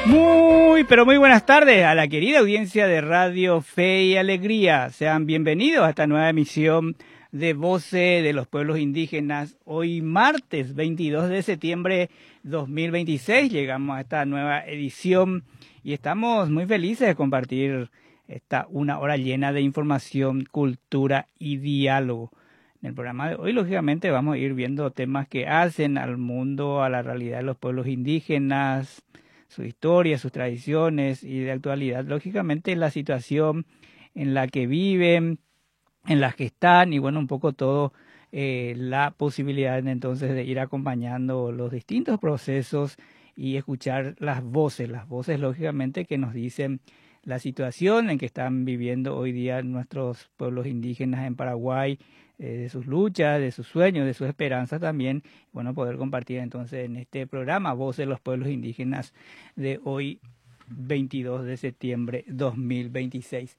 Pero muy buenas tardes a la querida audiencia de Radio Fe y Alegría. Sean bienvenidos a esta nueva emisión de Voces de los Pueblos Indígenas. Hoy martes 22 de septiembre 2026 llegamos a esta nueva edición y estamos muy felices de compartir esta una hora llena de información, cultura y diálogo. En el programa de hoy, lógicamente, vamos a ir viendo temas que hacen al mundo, a la realidad de los pueblos indígenas, su historia, sus tradiciones y de actualidad, lógicamente la situación en la que viven, en la que están y bueno, un poco todo la posibilidad entonces de ir acompañando los distintos procesos y escuchar las voces lógicamente que nos dicen la situación en que están viviendo hoy día nuestros pueblos indígenas en Paraguay, de sus luchas, de sus sueños, de sus esperanzas también, bueno, poder compartir entonces en este programa Voces de los Pueblos Indígenas de hoy 22 de septiembre 2026.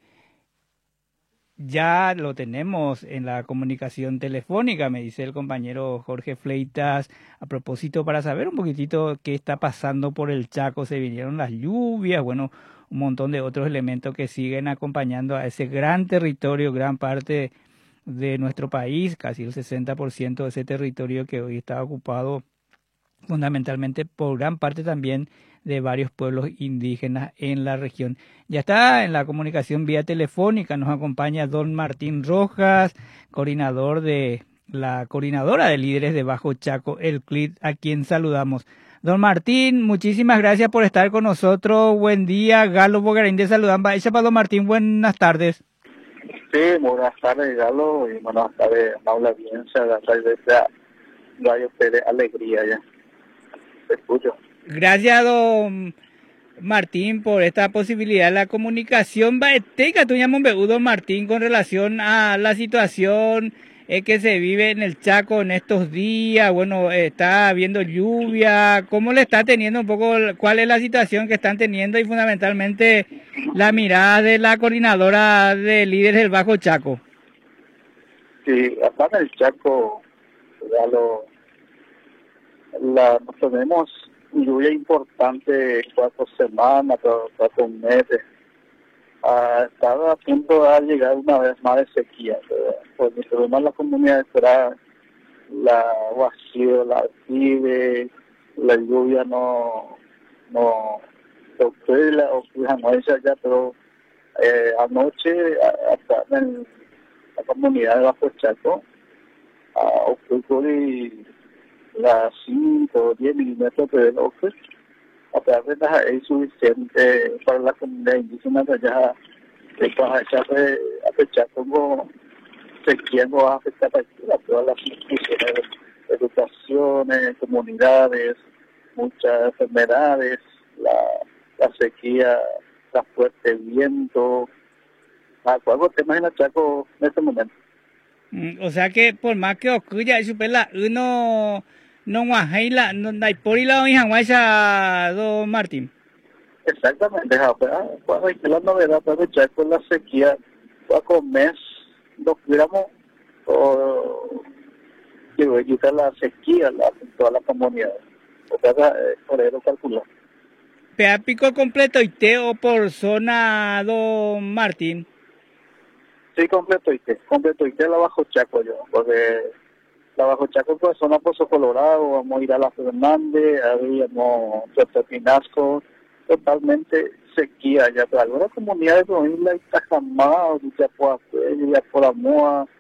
Ya lo tenemos en la comunicación telefónica, me dice el compañero Jorge Fleitas, a propósito para saber un poquitito qué está pasando por el Chaco. Se vinieron las lluvias, bueno, un montón de otros elementos que siguen acompañando a ese gran territorio, gran parte de nuestro país, casi el 60% de ese territorio que hoy está ocupado fundamentalmente por gran parte también de varios pueblos indígenas en la región. Ya está en la comunicación vía telefónica, nos acompaña don Martín Rojas, coordinador de la Coordinadora de Líderes de Bajo Chaco, el CLID, a quien saludamos. Don Martín, muchísimas gracias por estar con nosotros. Buen día, Galo Bogarín de Saludamba. Echa para don Martín, buenas tardes. Sí, buenas tardes, Galo, y buenas tardes, amable audiencia de la Radio Fe de Alegría, ya. Te escucho. Gracias, don Martín, por esta posibilidad. La comunicación baeteca, tú llamas don Martín, con relación a la situación que se vive en el Chaco en estos días. Bueno, está habiendo lluvia. ¿Cómo le está teniendo un poco, cuál es la situación que están teniendo y fundamentalmente la mirada de la coordinadora de líderes del Bajo Chaco? Sí, acá en el Chaco, Galo, nos tenemos lluvia importante 4 semanas, 4 meses. Estaba a punto de llegar una vez más de sequía. Porque el problema en la comunidad era la vacío, la altive, la lluvia no ocurre ya, pero anoche acá en la comunidad de Bajo Chaco ocurrió las 5 o 10 milímetros de ocurre. A pesar de es suficiente para la comunidad indígena de allá de Chaco, como sequía no va a afectar a todas las instituciones, educaciones, comunidades, muchas enfermedades, la sequía, la fuerte viento, algo temas en el Chaco en este momento. O sea que por más que ocurra, uno no guajaila, no hay por la hoja don Martín. Exactamente, cuando hay la novedad para el Chaco, la sequía, cuando mes nos cuidamos o quitar la sequía toda la comunidad. O sea, por eso calcular. ¿Pea pico completo y te o por zona, don Martín? Sí, completo y te la Bajo Chaco yo, porque la Bajo Chaco pues zona Pozo Colorado, vamos a ir a la Fernández, habíamos Puerto Pinasco, totalmente sequía ya, pero algunas comunidades como Isla Itajamá, Villapoacué, Villaporamoa,